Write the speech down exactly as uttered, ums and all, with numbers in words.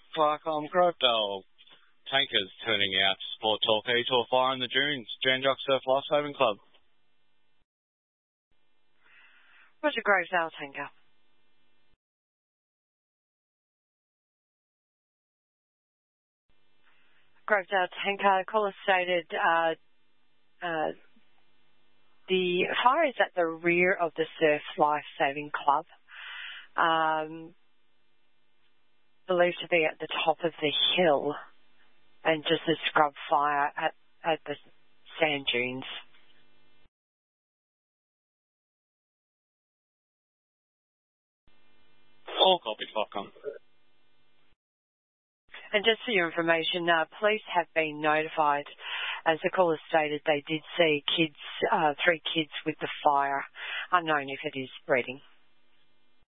Clark, um, Grovedale tankers turning out to support Torquay to a fire in the dunes. Janjock Surf Lifesaving Club. Roger, Grovedale tanker. Grovedale tanker, caller stated uh, uh, the fire is at the rear of the Surf Lifesaving Club. Um, believed to be at the top of the hill and just a scrub fire at, at the sand dunes. All copied, Flockham. And just for your information, uh, police have been notified. As the caller stated, they did see kids, uh, three kids with the fire, unknown if it is spreading.